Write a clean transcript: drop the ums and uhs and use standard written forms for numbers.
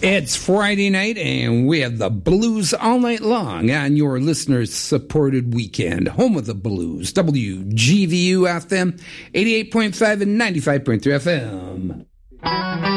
It's Friday night, and we have the blues all night long on your listener-supported weekend. Home of the blues, WGVU FM, 88.5 and 95.3 FM.